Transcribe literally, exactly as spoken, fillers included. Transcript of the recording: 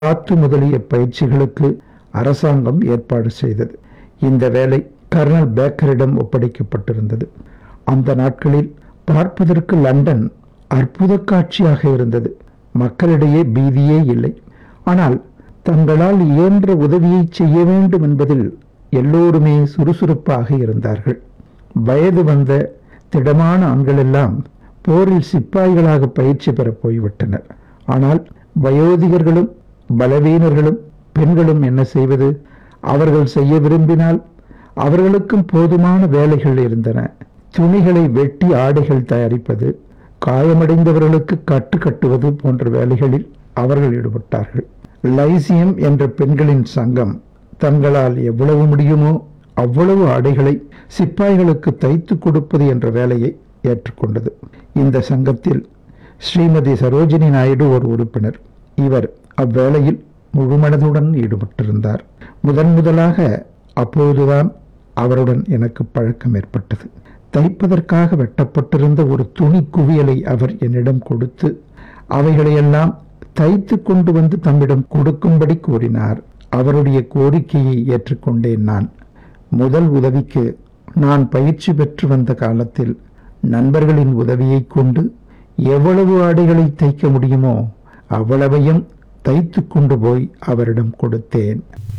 காத்து முதலிய பயிற்சிகளுக்கு அரசாங்கம் ஏற்பாடு செய்தது. இந்த வேலை கர்னல் பேக்கரிடம் ஒப்படைக்கப்பட்டிருந்தது. அந்த நாட்களில் பார்ப்பதற்கு லண்டன் அற்புத காட்சியாக இருந்தது. மக்களிடையே பீதியே இல்லை. ஆனால் தங்களால் இயன்ற உதவியை செய்ய வேண்டும் என்பதில் எல்லோருமே சுறுசுறுப்பாக இருந்தார்கள். வயது வந்த திடமான ஆண்களெல்லாம் போரில் சிப்பாய்களாக பயிற்சி பெற போய்விட்டனர். ஆனால் வயோதிகர்களும் பலவீனர்களும் பெண்களும் என்ன செய்வது? அவர்கள் செய்ய விரும்பினால் அவர்களுக்கும் போதுமான வேலைகள் இருந்தன. துணிகளை வெட்டி ஆடைகள் தயாரிப்பது, காயமடைந்தவர்களுக்கு கட்டு கட்டுவது போன்ற வேலைகளில் அவர்கள் ஈடுபட்டார்கள். லைசியம் என்ற பெண்களின் சங்கம் தங்களால் எவ்வளவு முடியுமோ அவ்வளவு ஆடைகளை சிப்பாய்களுக்கு தைத்து கொடுப்பது என்ற வேலையை ஏற்றுக்கொண்டது. இந்த சங்கத்தில் ஸ்ரீமதி சரோஜினி நாயுடு ஒரு உறுப்பினர். இவர் அவ்வேளையில் முழுமனதுடன் ஈடுபட்டிருந்தார். முதன் முதலாக அப்போதுதான் அவருடன் எனக்கு பழக்கம் ஏற்பட்டது. தைப்பதற்காக வெட்டப்பட்டிருந்த ஒரு துணி குவியலை அவர் என்னிடம் கொடுத்து அவைகளையெல்லாம் தைத்து கொண்டு வந்து தம்மிடம் கொடுக்கும்படி கூறினார். அவருடைய கோரிக்கையை ஏற்றுக்கொண்டேன். நான் முதல் உதவிக்கு நான் பயிற்சி பெற்று வந்த காலத்தில் நண்பர்களின் உதவியை கொண்டு எவ்வளவு ஆடைகளை தைக்க முடியுமோ அவ்வளவையும் தைத்து கொண்டு போய் அவரிடம் கொடுத்தேன்.